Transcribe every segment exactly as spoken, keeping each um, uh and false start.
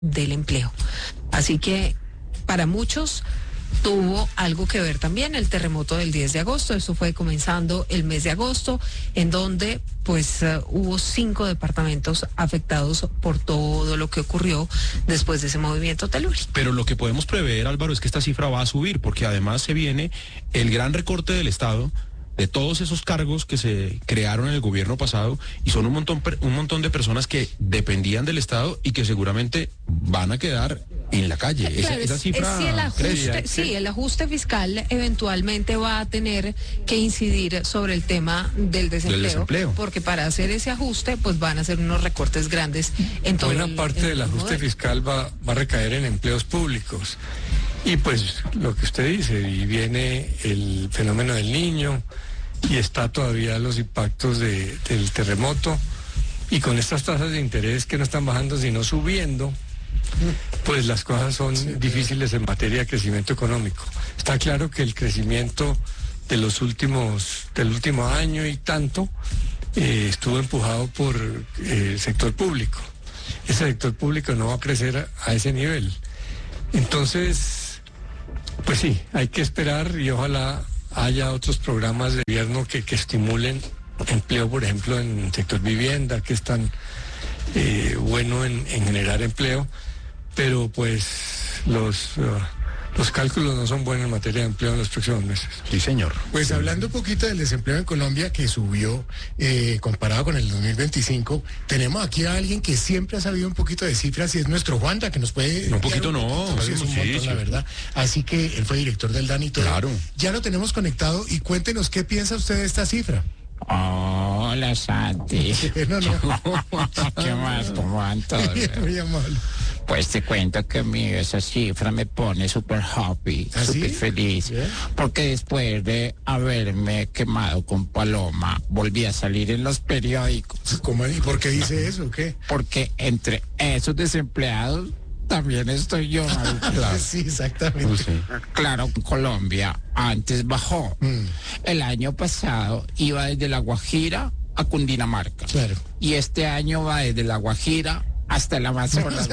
del empleo. Así que para muchos tuvo algo que ver también el terremoto del diez de agosto. Eso fue comenzando el mes de agosto, en donde pues uh, hubo cinco departamentos afectados por todo lo que ocurrió después de ese movimiento telúrico. Pero lo que podemos prever, Álvaro, es que esta cifra va a subir, porque además se viene el gran recorte del Estado, de todos esos cargos que se crearon en el gobierno pasado, y son un montón, un montón de personas que dependían del Estado y que seguramente van a quedar en la calle. Claro, esa, esa cifra es, si el ajuste, crece. sí, el ajuste fiscal eventualmente va a tener que incidir sobre el tema del desempleo, del desempleo, porque para hacer ese ajuste pues van a ser unos recortes grandes en todo. Buena el, parte el del ajuste modelo. fiscal va, va a recaer en empleos públicos. Y pues lo que usted dice, y viene el fenómeno del Niño, y está todavía los impactos de, del terremoto, y con estas tasas de interés que no están bajando sino subiendo, pues las cosas son sí, difíciles en materia de crecimiento económico. Está claro que el crecimiento de los últimos, del último año y tanto, eh, estuvo empujado por eh, el sector público. Ese sector público no va a crecer a, a ese nivel. Entonces, pues sí, hay que esperar y ojalá haya otros programas de gobierno que, que estimulen empleo, por ejemplo, en el sector vivienda, que es tan eh, bueno en, en generar empleo, pero pues los, uh, los cálculos no son buenos en materia de empleo en los próximos meses. Sí, señor. Pues sí. Hablando un poquito del desempleo en Colombia, que subió eh, comparado con el dos mil veinticinco, tenemos aquí a alguien que siempre ha sabido un poquito de cifras, y es nuestro Juanda, que nos puede... No, un poquito un no, poquito, sí, es un sí, montón, sí. la verdad. Así que él fue director del DANI y todo. Claro. Ya lo tenemos conectado, y cuéntenos qué piensa usted de esta cifra. Hola, Santi. no, no. ¿Qué más? ¿Cómo van todos? Muy amable. Pues te cuento que a mí esa cifra me pone súper happy, ¿Ah, súper sí? feliz, ¿Yeah? porque después de haberme quemado con Paloma, volví a salir en los periódicos. ¿Cómo, ¿Y por qué dice eso? ¿Qué? Porque entre esos desempleados también estoy yo. Claro. Sí, exactamente. Sí. Claro, Colombia antes bajó. Mm. El año pasado iba desde La Guajira a Cundinamarca. Claro. Y este año va desde La Guajira hasta el Amazonas.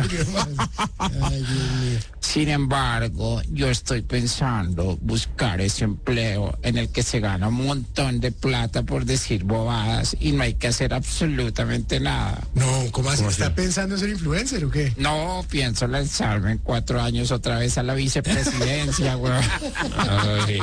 Ay, Dios mío. Sin embargo, yo estoy pensando buscar ese empleo en el que se gana un montón de plata por decir bobadas y no hay que hacer absolutamente nada. No, ¿cómo así? ¿Cómo ¿Está así? pensando en ser influencer o qué? No, pienso lanzarme en cuatro años otra vez a la vicepresidencia, güey. Ay.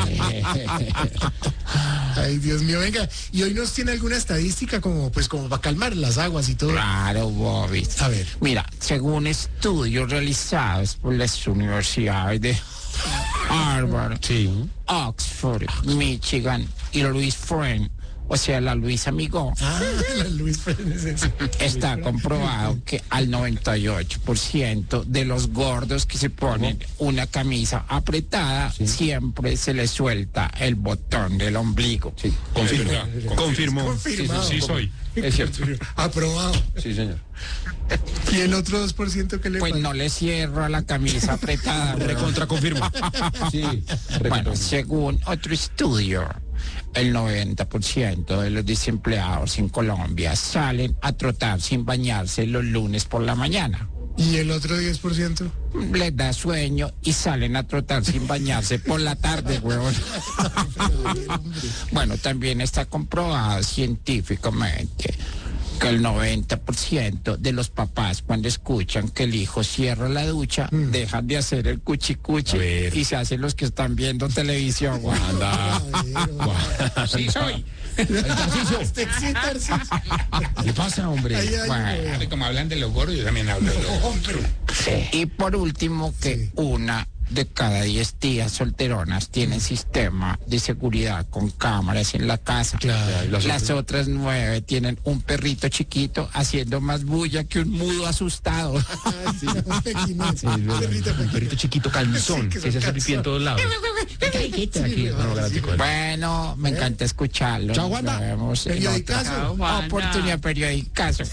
Ay, Dios mío, venga. ¿Y hoy nos tiene alguna estadística como, pues, como para calmar las aguas y todo? Claro, Bobby. A ver. Mira, según estudios realizados por las universidades de Harvard, Sí. Oxford, Michigan y Luis Friend, o sea, la Luis Amigo, Ah, la Luis Fernández. está comprobado que al noventa y ocho por ciento de los gordos que se ponen una camisa apretada, Sí. siempre se les suelta el botón del ombligo. Sí. Confirmo. Confirmo. Confirmado. Sí, sí, sí, soy. Es cierto. Aprobado. Sí, señor. ¿Y el otro dos por ciento que le Pues pasa? no le cierro a la camisa apretada. güey. Recontra confirmo. Sí. Bueno, según otro estudio, el noventa por ciento de los desempleados en Colombia salen a trotar sin bañarse los lunes por la mañana. ¿Y el otro diez por ciento? Les da sueño y salen a trotar sin bañarse por la tarde, huevón. Bueno, también está comprobado científicamente que el noventa por ciento de los papás, cuando escuchan que el hijo cierra la ducha, Mm. dejan de hacer el cuchicuchi A ver. y se hacen los que están viendo televisión, güey. Anda. Sí soy. Usted sí, Tarcisio. ¿Qué pasa, hombre? Ay, ay, Bueno. ay. Como hablan de los gordos, yo también hablo de los gordos. Hombre. Y por último, que Sí. una de cada diez tías solteronas tienen sistema de seguridad con cámaras en la casa. Claro. Las Las otras nueve tienen un perrito chiquito haciendo más bulla que un mudo asustado. Ay, sí, no, pequinés. Sí, es verdad. Perrito Un pequeño. perrito chiquito calzón, Sí, que que se hace son pipí en todos lados. Aquí, no, gracias. Bueno, me encanta escucharlo. Chao, Nos Wanda. vemos en Periodicazo. otra oportunidad periodicazo.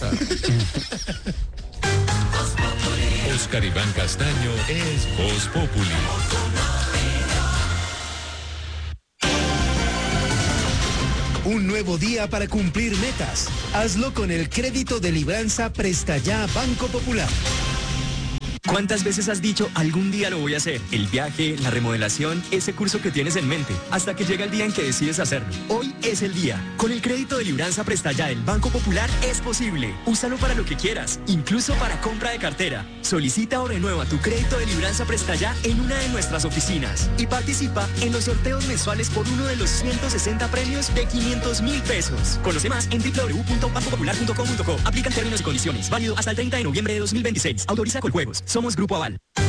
Oscar Iván Castaño es Voz Populi. Un nuevo día para cumplir metas. Hazlo con el crédito de libranza Presta Ya Banco Popular. ¿Cuántas veces has dicho, algún día lo voy a hacer? El viaje, la remodelación, ese curso que tienes en mente, hasta que llega el día en que decides hacerlo. Hoy es el día. Con el crédito de Libranza Presta Ya del Banco Popular es posible. Úsalo para lo que quieras, incluso para compra de cartera. Solicita o renueva tu crédito de Libranza Presta Ya en una de nuestras oficinas y participa en los sorteos mensuales por uno de los ciento sesenta premios de quinientos mil pesos. Conoce más en doble u doble u doble u punto banco popular punto com punto co. Aplican términos y condiciones. Válido hasta el treinta de noviembre de dos mil veintiséis. Autoriza Coljuegos. Somos Grupo Aval.